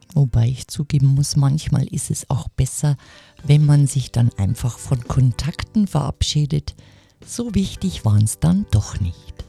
Wobei ich zugeben muss, manchmal ist es auch besser, wenn man sich dann einfach von Kontakten verabschiedet. So wichtig waren es dann doch nicht.